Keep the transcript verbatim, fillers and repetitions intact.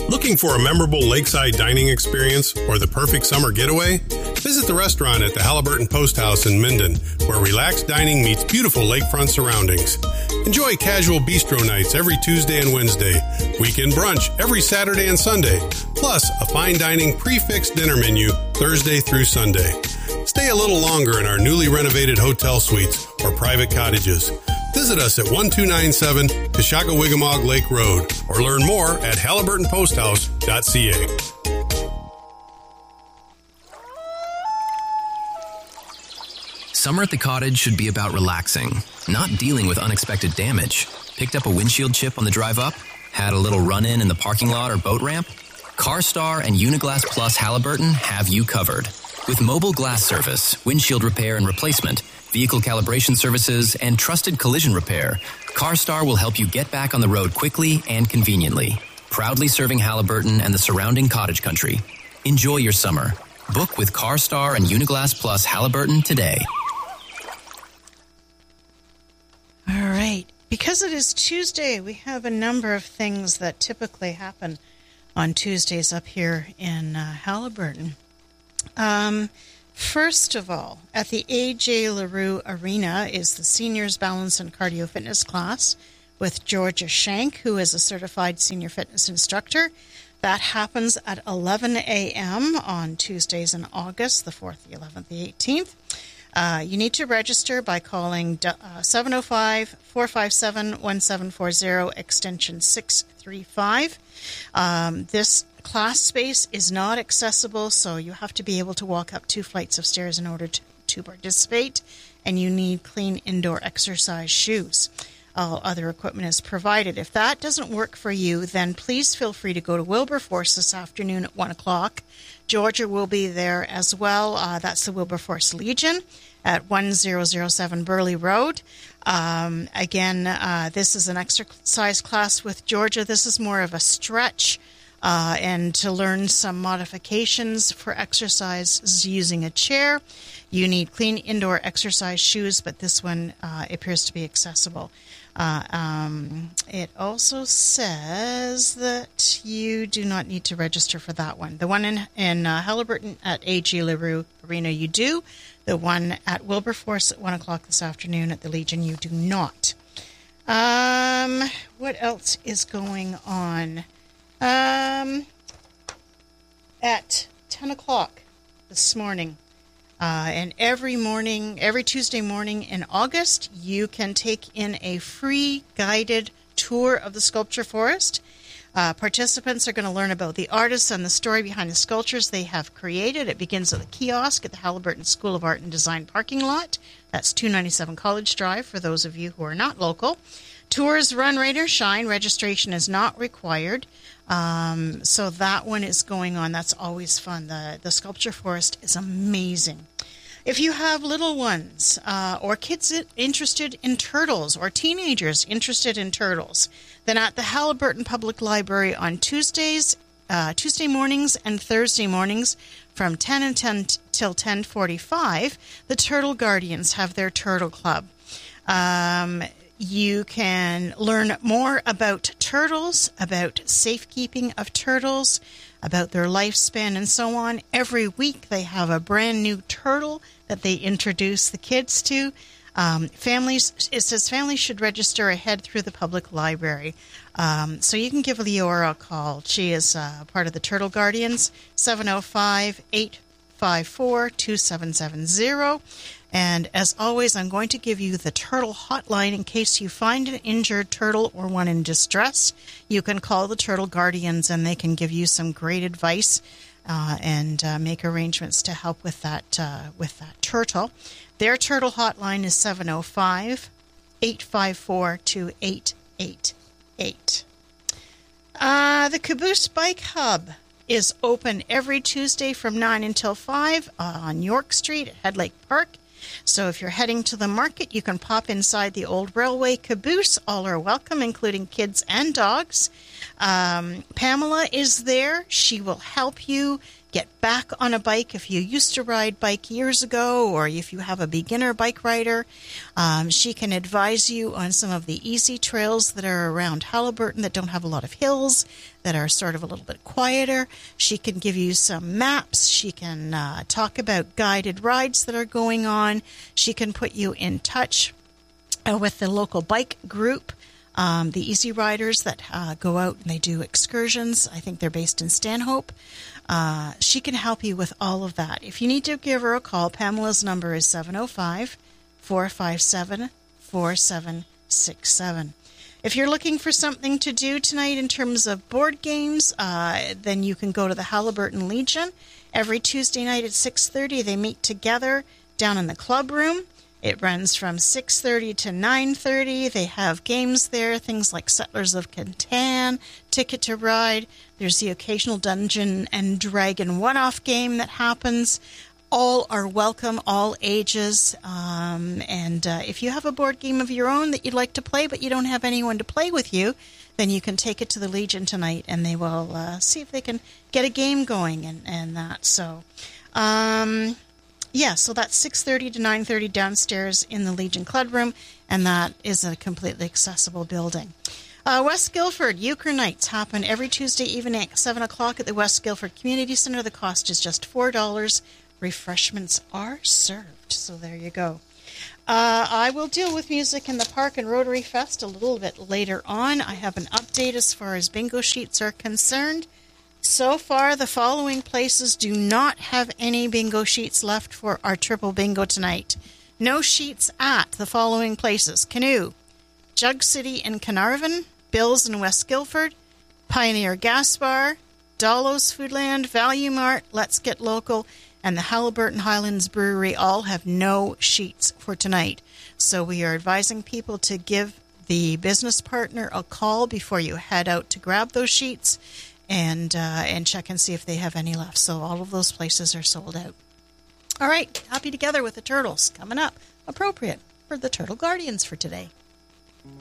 Looking for a memorable lakeside dining experience or the perfect summer getaway? Visit the restaurant at the Halliburton Post House in Minden, where relaxed dining meets beautiful lakefront surroundings. Enjoy casual bistro nights every Tuesday and Wednesday, weekend brunch every Saturday and Sunday, plus a fine dining prefixed dinner menu Thursday through Sunday. Stay a little longer in our newly renovated hotel suites or private cottages. Visit us at one two nine seven Tashaka-Wigamog Lake Road or learn more at halliburton post house dot c a. Summer at the cottage should be about relaxing, not dealing with unexpected damage. Picked up a windshield chip on the drive up? Had a little run-in in the parking lot or boat ramp? CarStar and Uniglass Plus Halliburton have you covered. With mobile glass service, windshield repair and replacement, vehicle calibration services, and trusted collision repair, CarStar will help you get back on the road quickly and conveniently. Proudly serving Halliburton and the surrounding cottage country. Enjoy your summer. Book with CarStar and Uniglass Plus Halliburton today. All right. Because it is Tuesday, we have a number of things that typically happen on Tuesdays up here in uh, Halliburton. Um, first of all, at the A J LaRue Arena is the Seniors Balance and Cardio Fitness class with Georgia Shank, who is a certified senior fitness instructor. That happens at eleven a.m. on Tuesdays in August, the fourth, the eleventh, the eighteenth. Uh, you need to register by calling uh, seven oh five, four five seven, one seven four zero, extension six three five. Um, this class space is not accessible, so you have to be able to walk up two flights of stairs in order to, to participate, and you need clean indoor exercise shoes. All other equipment is provided. If that doesn't work for you, then please feel free to go to Wilberforce this afternoon at one o'clock. Georgia will be there as well. Uh, that's the Wilberforce Legion at one thousand seven Burley Road. Um, again, uh, this is an exercise class with Georgia. This is more of a stretch uh, and to learn some modifications for exercise using a chair. You need clean indoor exercise shoes, but this one uh, appears to be accessible. Uh, um, it also says that you do not need to register for that one. The one in, in uh, Halliburton at A J LaRue Arena, you do. The one at Wilberforce at one o'clock this afternoon at the Legion, you do not. Um, what else is going on? Um, at ten o'clock this morning, Uh, and every morning, every Tuesday morning in August, you can take in a free guided tour of the sculpture forest. Uh, participants are going to learn about the artists and the story behind the sculptures they have created. It begins at the kiosk at the Halliburton School of Art and Design parking lot. That's two ninety-seven College Drive for those of you who are not local. Tours run, rain or shine. Registration is not required. Um, so that one is going on. That's always fun. The, the sculpture forest is amazing. If you have little ones uh, or kids interested in turtles or teenagers interested in turtles, then at the Halliburton Public Library on Tuesdays, uh, Tuesday mornings and Thursday mornings from ten and ten till ten forty-five, the Turtle Guardians have their Turtle Club. Um, you can learn more about turtles, about safekeeping of turtles, about their lifespan and so on. Every week they have a brand new turtle that they introduce the kids to. Um, families, it says families should register ahead through the public library. Um, so you can give Leora a call. She is uh, part of the Turtle Guardians, seven oh five, eight five four, two seven seven zero. And as always, I'm going to give you the turtle hotline in case you find an injured turtle or one in distress. You can call the Turtle Guardians and they can give you some great advice uh, and uh, make arrangements to help with that uh, with that turtle. Their turtle hotline is seven oh five, eight five four, two eight eight eight. Uh, the Caboose Bike Hub is open every Tuesday from nine until five uh, on York Street at Head Lake Park. So if you're heading to the market, you can pop inside the old railway caboose. All are welcome, including kids and dogs. Um, Pamela is there. She will help you get back on a bike if you used to ride bike years ago, or if you have a beginner bike rider. Um, she can advise you on some of the easy trails that are around Haliburton that don't have a lot of hills, that are sort of a little bit quieter. She can give you some maps. She can uh, talk about guided rides that are going on. She can put you in touch uh, with the local bike group. Um, the Easy Riders that uh, go out and they do excursions. I think they're based in Stanhope. Uh, she can help you with all of that. If you need to give her a call, Pamela's number is seven oh five, four five seven, four seven six seven. If you're looking for something to do tonight in terms of board games, uh, then you can go to the Haliburton Legion. Every Tuesday night at six thirty, they meet together down in the club room. It runs from six thirty to nine thirty. They have games there, things like Settlers of Catan, Ticket to Ride. There's the occasional Dungeon and Dragon one-off game that happens. All are welcome, all ages. Um, and uh, if you have a board game of your own that you'd like to play, but you don't have anyone to play with you, then you can take it to the Legion tonight, and they will uh, see if they can get a game going and, and that. So... Um, Yeah, so that's six thirty to nine thirty downstairs in the Legion Club Room, and that is a completely accessible building. Uh, West Guildford Euchre Nights happen every Tuesday evening at seven o'clock at the West Guildford Community Centre. The cost is just four dollars. Refreshments are served, so there you go. Uh, I will deal with music in the Park and Rotary Fest a little bit later on. I have an update as far as bingo sheets are concerned. So far, the following places do not have any bingo sheets left for our triple bingo tonight. No sheets at the following places: Canoe, Jug City in Carnarvon, Bill's in West Guildford, Pioneer Gas Bar, Dollo's Foodland, Value Mart, Let's Get Local, and the Haliburton Highlands Brewery all have no sheets for tonight. So we are advising people to give the business partner a call before you head out to grab those sheets. And uh, and check and see if they have any left. So all of those places are sold out. All right, Happy Together with the Turtles coming up, appropriate for the Turtle Guardians for today.